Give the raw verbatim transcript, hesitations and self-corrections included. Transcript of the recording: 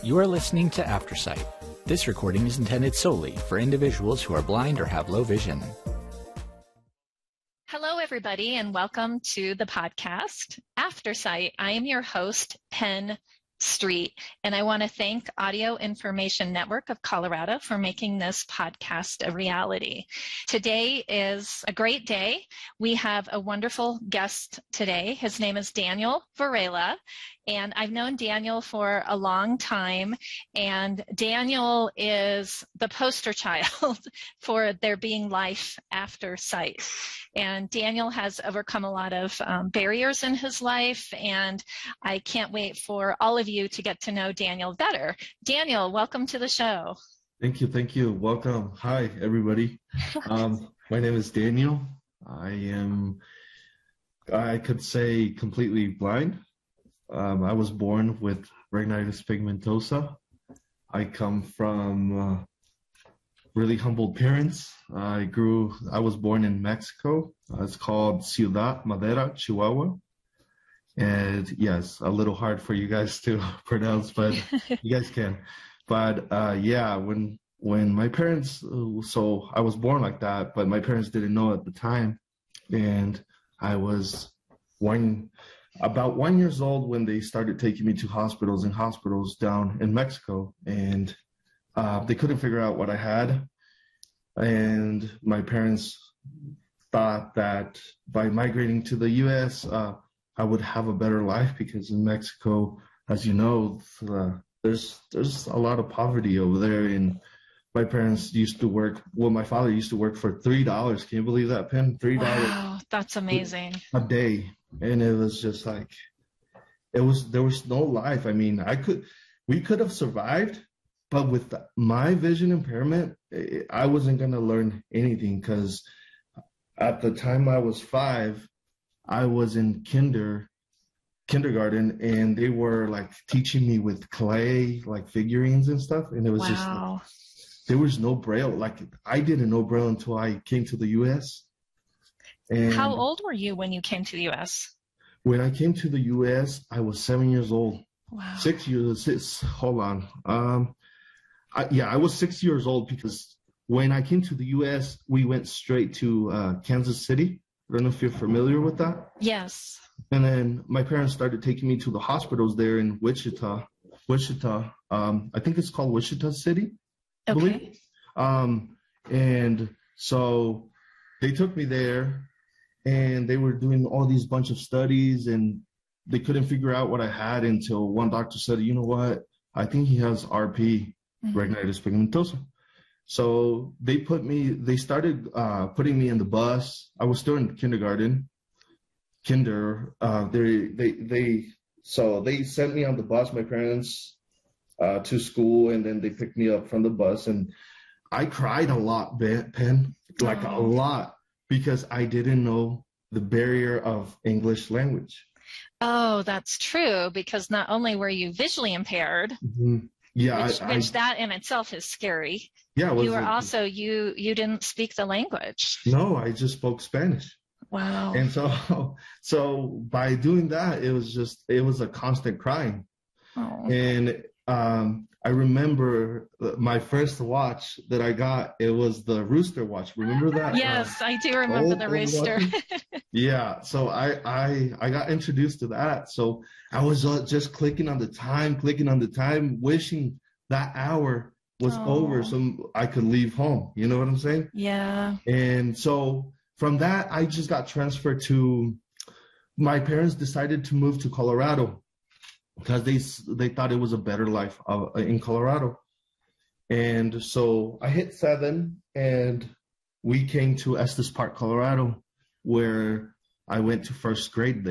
You are listening to Aftersight. This recording is intended solely for individuals who are blind or have low vision. Hello, everybody, and welcome to the podcast, Aftersight. I am your host, Penn Street, and I want to thank Audio Information Network of Colorado for making this podcast a reality. Today is a great day. We have a wonderful guest today. His name is Daniel Varela, and I've known Daniel for a long time, and Daniel is the poster child for there being life after sight. And Daniel has overcome a lot of um, barriers in his life, and I can't wait for all of you to get to know Daniel better. Daniel, welcome to the show. Thank you, thank you. Welcome. Hi, everybody. Um, my name is Daniel. I am, I could say, completely blind. Um, I was born with retinitis pigmentosa. I come from uh, really humble parents. I grew, I was born in Mexico. Uh, it's called Ciudad Madera, Chihuahua. And yes, a little hard for you guys to pronounce, but you guys can. But uh, yeah, when when my parents, so I was born like that, but my parents didn't know at the time. And I was one, about one years old when they started taking me to hospitals and hospitals down in Mexico. And uh, they couldn't figure out what I had. And my parents thought that by migrating to the U S, uh, I would have a better life, because in Mexico, as you know, uh, there's there's a lot of poverty over there. And my parents used to work, well, my father used to work for three dollars. Can you believe that, Penn? three dollars. Wow, that's amazing. A day. And it was just like, it was, there was no life. I mean, I could, we could have survived, but with my vision impairment, I wasn't going to learn anything, because at the time I was five, I was in kinder, kindergarten, and they were like teaching me with clay, like figurines and stuff. And it was wow. just, like, there was no Braille. Like, I didn't know Braille until I came to the U S. And how old were you when you came to the U S? When I came to the U S, I was seven years old. Wow. Six years, six, hold on. Um, I, yeah, I was six years old, because when I came to the U S, we went straight to uh, Kansas City. I don't know if you're familiar with that. Yes. And then my parents started taking me to the hospitals there in Wichita. Wichita, um, I think it's called Wichita City, I okay. believe. Um, and so they took me there, and they were doing all these bunch of studies, and they couldn't figure out what I had until one doctor said, you know what, I think he has R P, mm-hmm. retinitis pigmentosa. So they put me, they started uh, putting me in the bus. I was still in kindergarten, kinder. Uh, they, they, they, so they sent me on the bus, my parents, uh, to school, and then they picked me up from the bus. And I cried a lot, Penn, like oh. a lot, because I didn't know the barrier of English language. Oh, that's true, because not only were you visually impaired, mm-hmm. yeah, which, I, which I, that in itself is scary. Yeah, you were like, also, you you didn't speak the language. No, I just spoke Spanish. Wow. And so, so by doing that, it was just, it was a constant crying. Oh. And um, I remember my first watch that I got, it was the Rooster watch. Remember that? Yes, uh, I do remember old, the Rooster. Yeah, so I, I, I got introduced to that. So I was just clicking on the time, clicking on the time, wishing that hour was oh. over so I could leave home. You know what I'm saying? Yeah. And so from that, I just got transferred to, my parents decided to move to Colorado, because they they thought it was a better life uh, in Colorado. And so I hit seven, and we came to Estes Park, Colorado, where I went to first grade there.